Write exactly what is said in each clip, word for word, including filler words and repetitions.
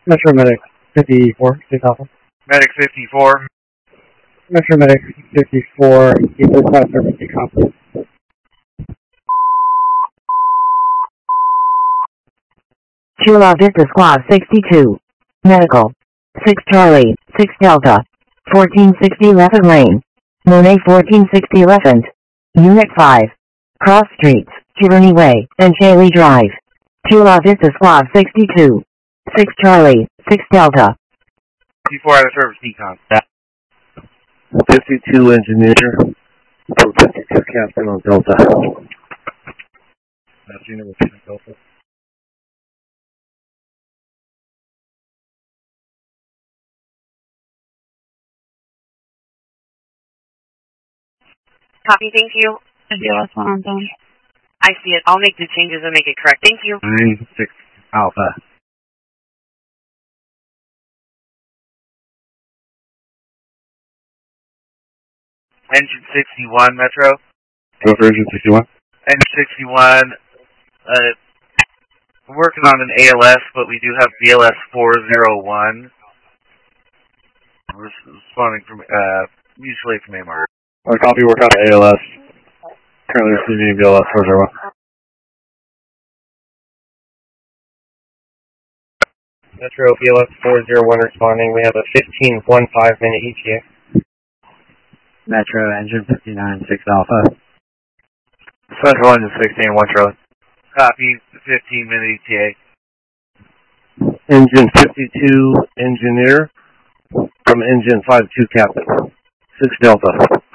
Metro Medic fifty-four, six Alpha. Medic fifty-four. Metro Medic fifty-four, equal class service decom. Chula Vista Squad sixty-two. Medical. six Charlie, six Delta. fourteen sixty Elephant Lane. Monet fourteen sixty Elephant. Unit five. Cross Streets, Giverny Way, and Shaley Drive. Chula Vista Squad sixty-two. six Charlie, six Delta. fifty-four out of service decon. fifty-two engineer. fifty-two captain on Delta. That's unit with Delta. Copy, thank you. B L S one on phone. I see it. I'll make the changes and make it correct. Thank you. nine six Alpha. Engine sixty-one, Metro. Go for engine sixty-one. Engine sixty-one, uh, we're working on an A L S, but we do have B L S four oh one. We're responding from, uh, usually from A M R. Our copy, work out the A L S. Currently receiving B L S four oh one. Metro B L S four oh one responding. We have a fifteen fifteen minute E T A. Metro engine fifty-nine, six Alpha. Central engine sixteen, one Charlie. Copy, fifteen minute E T A. Engine fifty-two engineer from engine fifty-two captain. six Delta.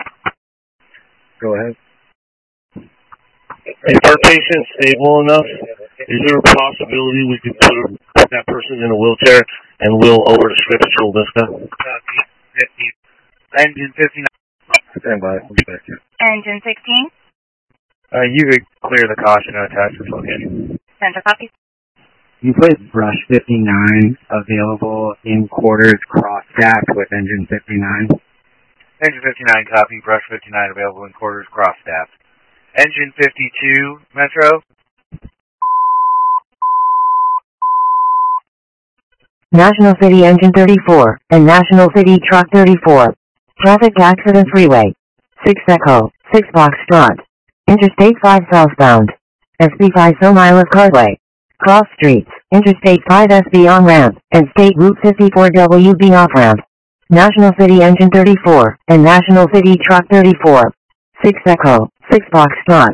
Go ahead. If our patient's stable enough, is there a possibility we could put that person in a wheelchair and wheel over to Scripps Chula Vista? Copy, fifty. Engine fifty-nine. Stand by. We'll be back here. Engine sixteen. Uh, you could clear the caution and attach this location. Center copy. You put brush fifty-nine available in quarters cross-stacked with engine fifty-nine. Engine fifty-nine, copy. Brush fifty-nine available in quarters cross-staffed. Engine fifty-two, Metro. National City Engine thirty-four, and National City Truck thirty-four. Traffic accident freeway. six Echo, six Foxtrot. Interstate five southbound. S B five So Miles Cartway. Cross Streets, Interstate five S B on-ramp, and State Route fifty-four W B off-ramp. National City Engine thirty-four, and National City Truck thirty-four. six Echo, six Foxtrot.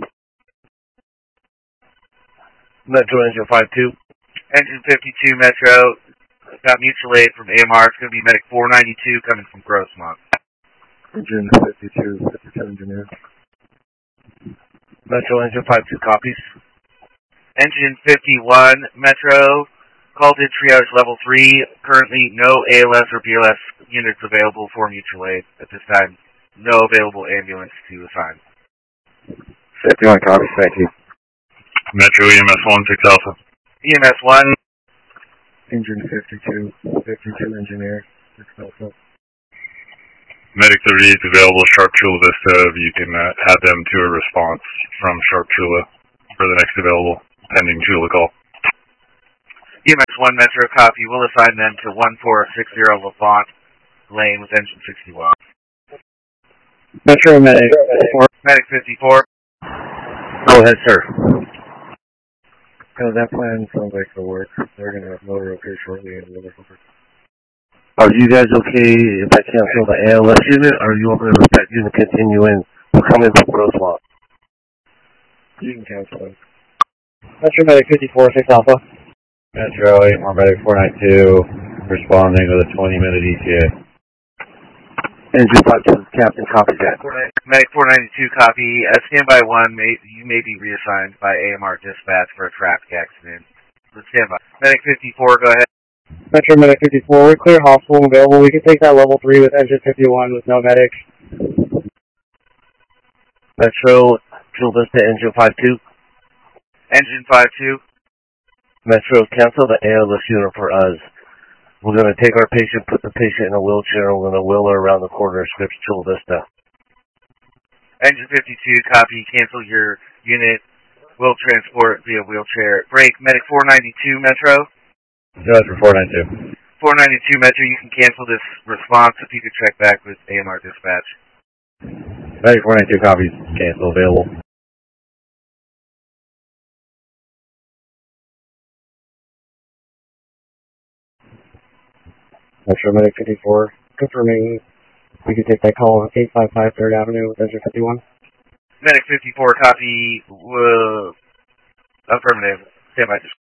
Metro engine fifty-two. Engine fifty-two, Metro. Got mutual aid from A M R. It's going to be Medic four ninety-two coming from Grossmont. Engine fifty-two, fifty-two engineer. Metro engine fifty-two copies. Engine fifty-one, Metro. Called in triage level three. Currently no A L S or B L S units available for mutual aid at this time. No available ambulance to assign. fifty-one copies, thank you. Metro E M S one, six Alpha. E M S one. Engine fifty-two, fifty-two engineer, six Alpha. Medic thirty-eight is available, Sharp Chula Vista. You can uh, add them to a response from Sharp Chula for the next available pending Chula call. E M S one, Metro, copy. We'll assign them to one four six zero Lafont Lane with engine sixty-one. Metro Medic four. Medic fifty-four. Go ahead, sir. Oh, that plan sounds like it'll work. They're going to have motor okay shortly. And we'll Are you guys okay if I cancel the A L S unit, or are you okay with that unit continue in? We're coming from Grossmont. You can cancel it. Metro Medic fifty-four, six Alpha. Metro eight more Medic four ninety-two, responding with a twenty minute E T A. Engine fifty-two, Captain, copy that. Medic four ninety-two, copy. Uh, standby one, may, you may be reassigned by A M R dispatch for a traffic accident. So standby. Medic fifty-four, go ahead. Metro Medic fifty-four, we're clear hospital available. We can take that level three with engine fifty-one with no medic. Metro, Chula Vista, engine fifty-two. Engine fifty-two. Metro, cancel the A L S unit for us. We're going to take our patient, put the patient in a wheelchair, and we're going to wheel her around the corner of Scripps Chula Vista. Engine fifty-two, copy. Cancel your unit. Will transport via wheelchair. Break. Medic four ninety-two, Metro. That's for four ninety-two. four ninety-two Metro, you can cancel this response if you could check back with A M R dispatch. Medic four ninety-two copies, cancel available. Metro Medic fifty-four, confirming we could take that call on eight five five third Avenue with engine fifty-one. Medic fifty-four, copy, uh, affirmative, stand by.